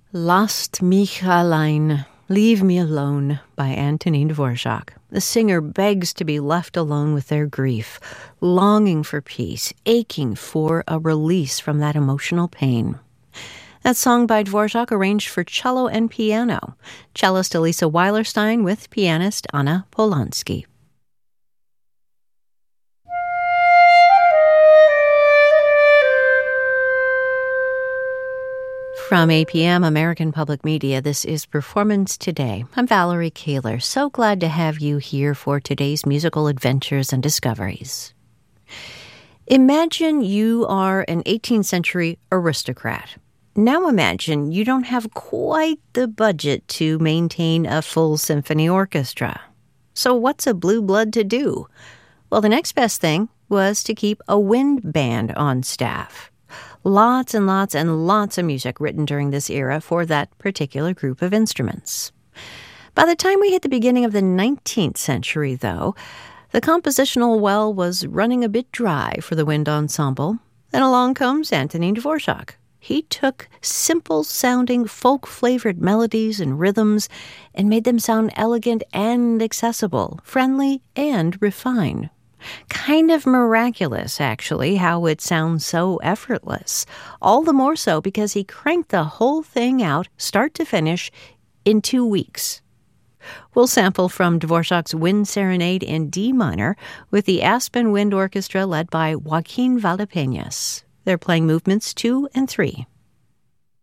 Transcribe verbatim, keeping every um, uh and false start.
Lasst mich allein, Leave Me Alone by Antonin Dvorak. The singer begs to be left alone with their grief, longing for peace, aching for a release from that emotional pain. That song by Dvorak arranged for cello and piano. Cellist Elisa Weilerstein with pianist Anna Polansky. From A P M American Public Media, this is Performance Today. I'm Valerie Kaler. So glad to have you here for today's musical adventures and discoveries. Imagine you are an eighteenth century aristocrat. Now imagine you don't have quite the budget to maintain a full symphony orchestra. So what's a blue blood to do? Well, the next best thing was to keep a wind band on staff. Lots and lots and lots of music written during this era for that particular group of instruments. By the time we hit the beginning of the nineteenth century, though, the compositional well was running a bit dry for the wind ensemble. Then along comes Antonin Dvorak. He took simple-sounding, folk-flavored melodies and rhythms and made them sound elegant and accessible, friendly and refined. Kind of miraculous, actually, how it sounds so effortless. All the more so because he cranked the whole thing out, start to finish, in two weeks. We'll sample from Dvorak's Wind Serenade in D minor with the Aspen Wind Orchestra led by Joaquin Valdepeñas. They're playing movements two and three.